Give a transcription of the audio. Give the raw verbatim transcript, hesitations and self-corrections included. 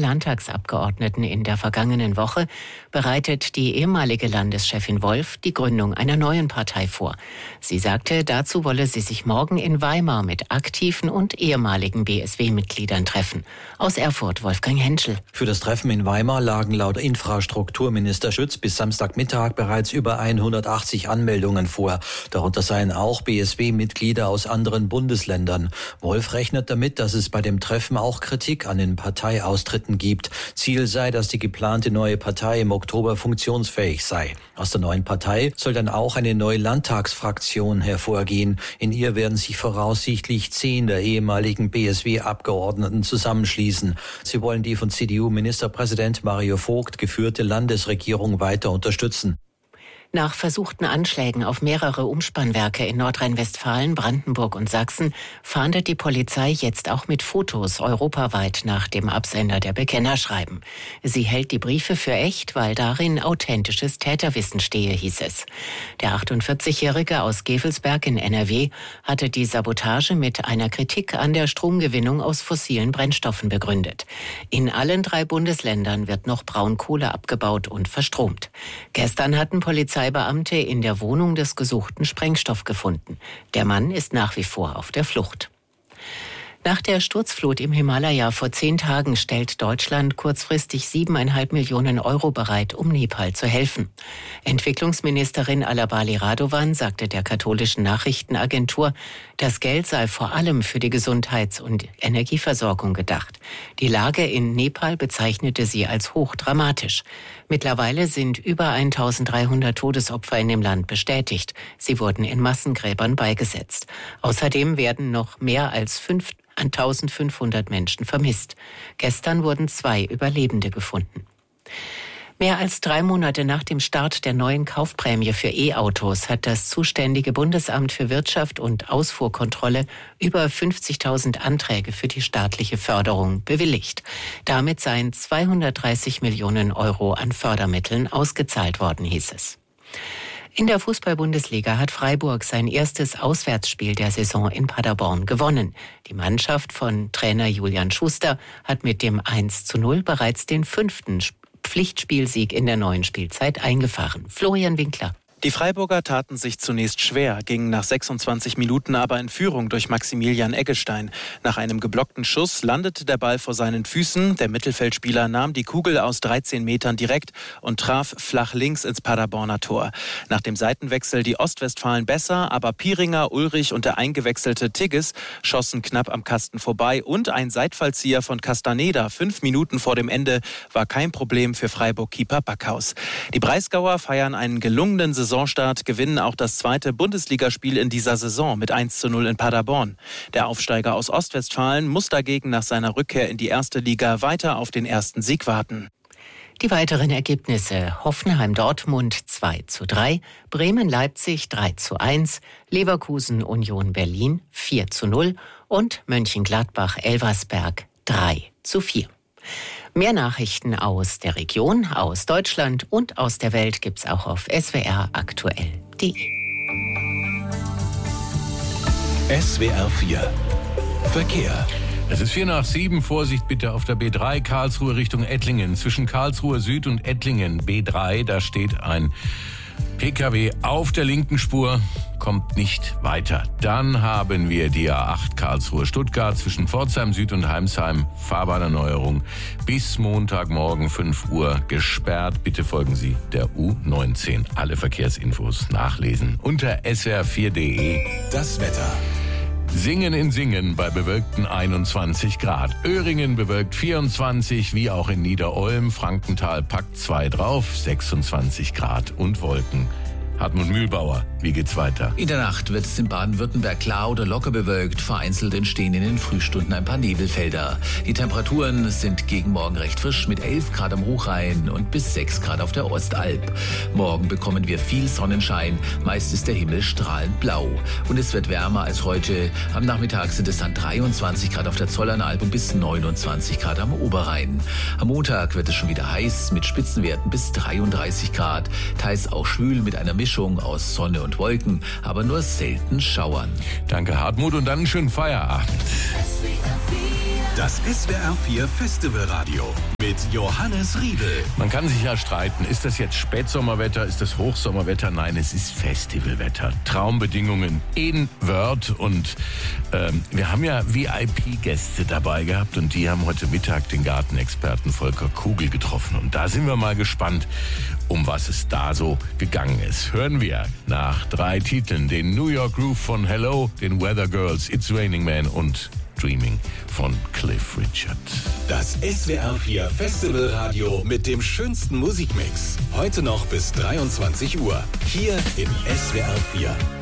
Landtagsabgeordneten in der vergangenen Woche bereitet die ehemalige Landeschefin Wolf die Gründung einer neuen Partei vor. Sie sagte, dazu wolle sie sich morgen in Weimar mit aktiven und ehemaligen B S W-Mitgliedern treffen. Aus Erfurt Wolfgang Henschel. Für das Treffen in Weimar lagen laut Infrastrukturminister Schütz bis Samstagmittag bereits über hundertachtzig Anmeldungen vor. Darunter seien auch B S W-Mitglieder aus anderen Bundesländern. Wolf rechnet damit, dass es bei dem Treffen auch Kritik an den Parteiaustritten gibt. Ziel sei, dass die geplante neue Partei im Oktober funktionsfähig sei. Aus der neuen Partei soll dann auch eine neue Landtagsfraktion hervorgehen. In ihr werden sich voraussichtlich zehn der ehemaligen B S W-Abgeordneten zusammenschließen. Sie wollen die von C D U-Ministerpräsident Mario Vogt geführte Landesregierung weiter unterstützen. Nach versuchten Anschlägen auf mehrere Umspannwerke in Nordrhein-Westfalen, Brandenburg und Sachsen fahndet die Polizei jetzt auch mit Fotos europaweit nach dem Absender der Bekennerschreiben. Sie hält die Briefe für echt, weil darin authentisches Täterwissen stehe, hieß es. Der achtundvierzigjährige aus Gevelsberg in N R W hatte die Sabotage mit einer Kritik an der Stromgewinnung aus fossilen Brennstoffen begründet. In allen drei Bundesländern wird noch Braunkohle abgebaut und verstromt. Gestern hatten Polizei Polizeibeamte in der Wohnung des gesuchten Sprengstoff gefunden. Der Mann ist nach wie vor auf der Flucht. Nach der Sturzflut im Himalaya vor zehn Tagen stellt Deutschland kurzfristig siebeneinhalb Millionen Euro bereit, um Nepal zu helfen. Entwicklungsministerin Alabali Radovan sagte der katholischen Nachrichtenagentur, das Geld sei vor allem für die Gesundheits- und Energieversorgung gedacht. Die Lage in Nepal bezeichnete sie als hochdramatisch. Mittlerweile sind über eintausenddreihundert Todesopfer in dem Land bestätigt. Sie wurden in Massengräbern beigesetzt. Außerdem werden noch mehr als eintausendfünfhundert Menschen vermisst. Gestern wurden zwei Überlebende gefunden. Mehr als drei Monate nach dem Start der neuen Kaufprämie für E-Autos hat das zuständige Bundesamt für Wirtschaft und Ausfuhrkontrolle über fünfzigtausend Anträge für die staatliche Förderung bewilligt. Damit seien zweihundertdreißig Millionen Euro an Fördermitteln ausgezahlt worden, hieß es. In der Fußball-Bundesliga hat Freiburg sein erstes Auswärtsspiel der Saison in Paderborn gewonnen. Die Mannschaft von Trainer Julian Schuster hat mit dem eins zu null bereits den fünften Pflichtspielsieg in der neuen Spielzeit eingefahren. Florian Winkler. Die Freiburger taten sich zunächst schwer, gingen nach sechsundzwanzig Minuten aber in Führung durch Maximilian Eggestein. Nach einem geblockten Schuss landete der Ball vor seinen Füßen. Der Mittelfeldspieler nahm die Kugel aus dreizehn Metern direkt und traf flach links ins Paderborner Tor. Nach dem Seitenwechsel die Ostwestfalen besser, aber Pieringer, Ulrich und der eingewechselte Tigges schossen knapp am Kasten vorbei. Und ein Seitfallzieher von Castaneda fünf Minuten vor dem Ende war kein Problem für Freiburg-Keeper Backhaus. Die Breisgauer feiern einen gelungenen Saisonstart, gewinnen auch das zweite Bundesligaspiel in dieser Saison mit eins zu null in Paderborn. Der Aufsteiger aus Ostwestfalen muss dagegen nach seiner Rückkehr in die erste Liga weiter auf den ersten Sieg warten. Die weiteren Ergebnisse: Hoffenheim-Dortmund zwei zu drei, Bremen-Leipzig drei zu eins, Leverkusen-Union Berlin vier zu null und Mönchengladbach-Elversberg drei zu vier. Mehr Nachrichten aus der Region, aus Deutschland und aus der Welt gibt's auch auf s w r aktuell punkt d e. S W R vier Verkehr. Es ist vier nach sieben. Vorsicht bitte auf der B drei Karlsruhe Richtung Ettlingen. Zwischen Karlsruhe Süd und Ettlingen B drei, da steht ein P K W auf der linken Spur, kommt nicht weiter. Dann haben wir die A acht Karlsruhe-Stuttgart zwischen Pforzheim Süd und Heimsheim. Fahrbahnerneuerung bis Montagmorgen fünf Uhr gesperrt. Bitte folgen Sie der U neunzehn. Alle Verkehrsinfos nachlesen unter s w r vier punkt d e. Das Wetter. Singen in Singen bei bewölkten einundzwanzig Grad. Öhringen bewölkt vierundzwanzig, wie auch in Niederolm. Frankenthal packt zwei drauf, sechsundzwanzig Grad und Wolken. Hartmut Mühlbauer, wie geht's weiter? In der Nacht wird es in Baden-Württemberg klar oder locker bewölkt. Vereinzelt entstehen in den Frühstunden ein paar Nebelfelder. Die Temperaturen sind gegen morgen recht frisch mit elf Grad am Hochrhein und bis sechs Grad auf der Ostalb. Morgen bekommen wir viel Sonnenschein. Meist ist der Himmel strahlend blau. Und es wird wärmer als heute. Am Nachmittag sind es dann dreiundzwanzig Grad auf der Zollernalb und bis neunundzwanzig Grad am Oberrhein. Am Montag wird es schon wieder heiß mit Spitzenwerten bis dreiunddreißig Grad. Teils auch schwül mit einer Mischung aus Sonne und Wolken, aber nur selten Schauern. Danke, Hartmut, und dann einen schönen Feierabend. S W R vier Das S W R vier Festivalradio mit Johannes Riedel. Man kann sich ja streiten, ist das jetzt Spätsommerwetter, ist das Hochsommerwetter? Nein, es ist Festivalwetter. Traumbedingungen in Wörth und ähm, wir haben ja V I P-Gäste dabei gehabt und die haben heute Mittag den Gartenexperten Volker Kugel getroffen. Und da sind wir mal gespannt, um was es da so gegangen ist. Hören wir nach drei Titeln den New York Groove von Hello, den Weather Girls, It's Raining Man und Dreaming von Cliff Richard. Das S W R vier Festivalradio mit dem schönsten Musikmix. Heute noch bis dreiundzwanzig Uhr. Hier im S W R vier.